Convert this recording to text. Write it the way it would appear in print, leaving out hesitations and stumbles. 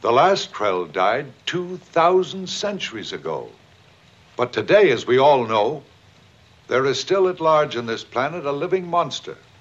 The last Krell died 2,000 centuries ago. But today, as we all know, there is still at large on this planet a living monster